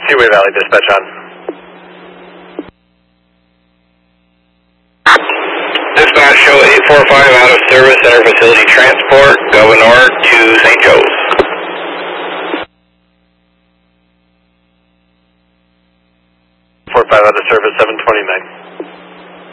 Seaway Valley dispatch on. Dispatch show 845 out of service, center facility transport, Governor to St. Joe's. 45 out of service, 729.